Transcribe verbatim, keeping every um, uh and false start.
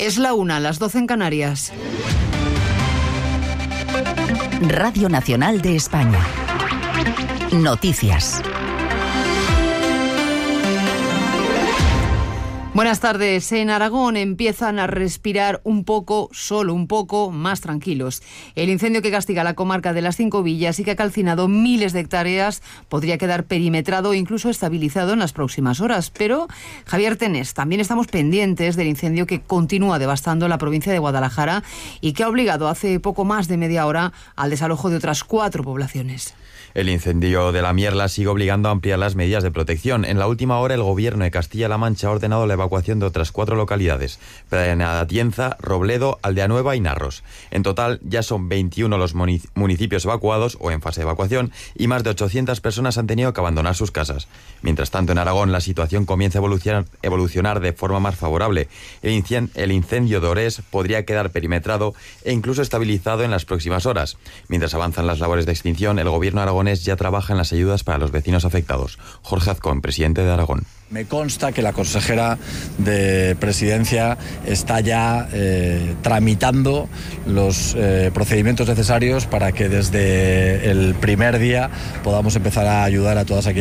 Es la una, las doce en Canarias. Radio Nacional de España. Noticias. Buenas tardes. En Aragón empiezan a respirar un poco, solo un poco, más tranquilos. El incendio que castiga la comarca de las Cinco Villas y que ha calcinado miles de hectáreas podría quedar perimetrado e incluso estabilizado en las próximas horas. Pero, Javier Tenés, también estamos pendientes del incendio que continúa devastando la provincia de Guadalajara y que ha obligado hace poco más de media hora al desalojo de otras cuatro poblaciones. El incendio de la Mierla sigue obligando a ampliar las medidas de protección. En la última hora, el Gobierno de Castilla-La Mancha ha ordenado la evacuación de otras cuatro localidades: Penatienza, Robledo, Aldeanueva y Narros. En total, ya son veintiuno los municipios evacuados o en fase de evacuación y más de ochocientas personas han tenido que abandonar sus casas. Mientras tanto, en Aragón, la situación comienza a evolucionar, evolucionar de forma más favorable. El incendio, el incendio de Orés podría quedar perimetrado e incluso estabilizado en las próximas horas. Mientras avanzan las labores de extinción, el Gobierno aragonés ya trabaja en las ayudas para los vecinos afectados. Jorge Azcón, presidente de Aragón. Me consta que la consejera de Presidencia está ya eh, tramitando los eh, procedimientos necesarios para que desde el primer día podamos empezar a ayudar a todas aquellas